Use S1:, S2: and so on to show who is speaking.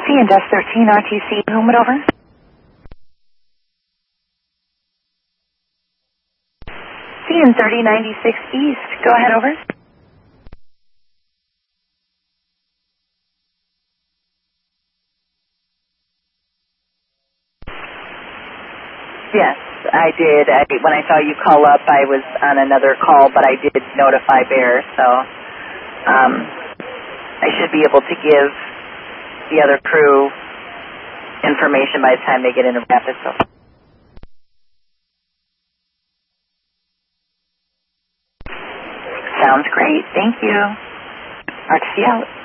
S1: CNS 13 RTC, whom it over? CN 3096 East, go ahead, over. Yes, I did. When I saw you call up, I was on another call, but I did notify Bear, so I should be able to give the other crew information by the time they get into Rapid. So. Sounds great. Thank you. RTC out.